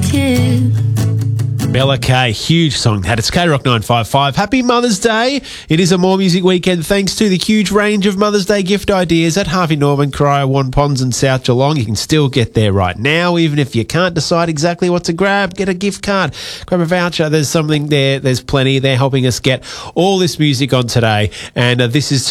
tip. Bella K, huge song that. It's K-Rock 955. Happy Mother's Day. It is a More Music weekend thanks to the huge range of Mother's Day gift ideas at Harvey Norman, Cryer, Wan Ponds and South Geelong. You can still get there right now. Even if you can't decide exactly what to grab, get a gift card, grab a voucher. There's something there. There's plenty. They're helping us get all this music on today. And this is